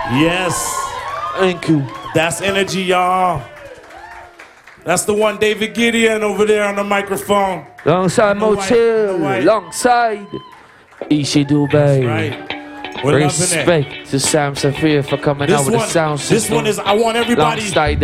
Yes. Thank you. That's energy, y'all. That's the one David Gideon over there on the microphone. Alongside Motel, alongside Ishi Dubai. Right. We're Respect to Sam Safir for coming out with the sound system. This one is, I want everybody. Alongside